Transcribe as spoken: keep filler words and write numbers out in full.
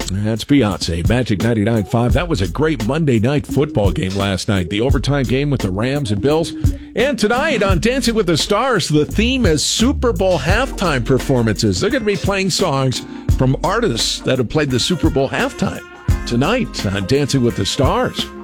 That's Beyonce, Magic ninety-nine point five. That was a great Monday night football game last night. The overtime game with the Rams and Bills. And tonight on Dancing with the Stars, the theme is Super Bowl halftime performances. They're going to be playing songs from artists that have played the Super Bowl halftime tonight on Dancing with the Stars.